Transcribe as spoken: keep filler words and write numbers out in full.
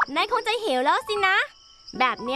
นายคงจะหิวแล้วสินะแบบนี้